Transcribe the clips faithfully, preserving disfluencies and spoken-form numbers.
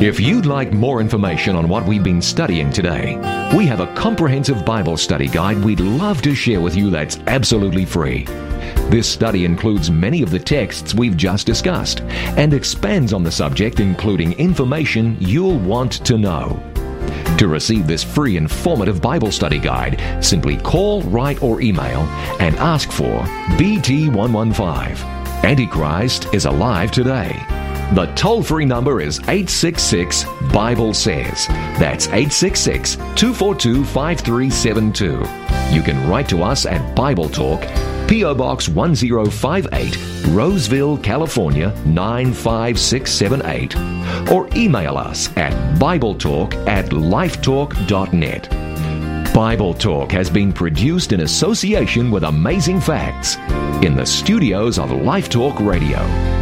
If you'd like more information on what we've been studying today, we have a comprehensive Bible study guide we'd love to share with you that's absolutely free. This study includes many of the texts we've just discussed and expands on the subject, including information you'll want to know. To receive this free informative Bible study guide, simply call, write, or email and ask for B T one one five. Antichrist is alive today. The toll-free number is eight six six, Bible says. That's eight six six, two four two, five three seven two. You can write to us at Bible Talk, P O Box one zero five eight, Roseville, California nine five six seven eight, or email us at BibleTalk at lifetalk dot net. Bible Talk has been produced in association with Amazing Facts in the studios of Life Talk Radio.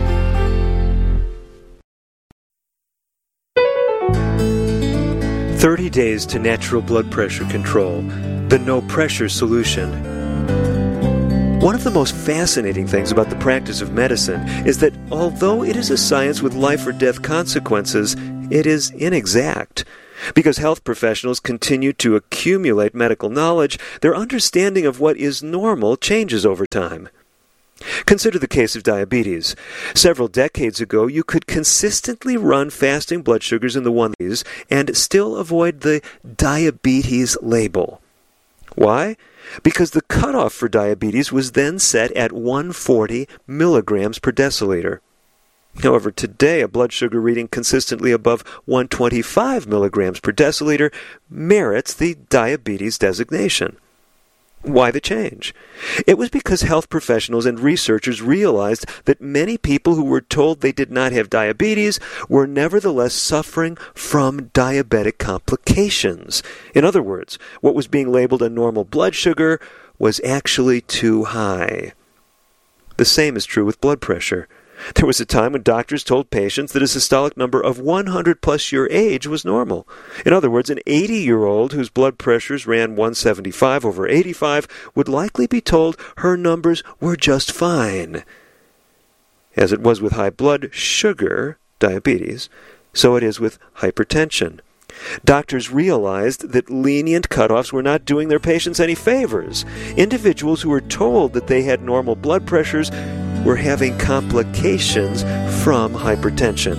thirty days to natural blood pressure control, the no-pressure solution. One of the most fascinating things about the practice of medicine is that although it is a science with life or death consequences, it is inexact. Because health professionals continue to accumulate medical knowledge, their understanding of what is normal changes over time. Consider the case of diabetes. Several decades ago, you could consistently run fasting blood sugars in the one hundreds and still avoid the diabetes label. Why? Because the cutoff for diabetes was then set at one hundred forty milligrams per deciliter. However, today a blood sugar reading consistently above one hundred twenty-five milligrams per deciliter merits the diabetes designation. Why the change? It was because health professionals and researchers realized that many people who were told they did not have diabetes were nevertheless suffering from diabetic complications. In other words, what was being labeled a normal blood sugar was actually too high. The same is true with blood pressure. There was a time when doctors told patients that a systolic number of one hundred plus year age was normal. In other words, an eighty-year-old whose blood pressures ran one seventy-five over eighty-five would likely be told her numbers were just fine. As it was with high blood sugar, diabetes, so it is with hypertension. Doctors realized that lenient cutoffs were not doing their patients any favors. Individuals who were told that they had normal blood pressures were having complications from hypertension.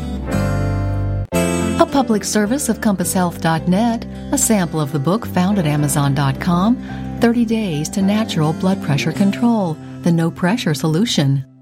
A public service of compass health dot net, a sample of the book found at amazon dot com, thirty days to Natural Blood Pressure Control, the No Pressure Solution.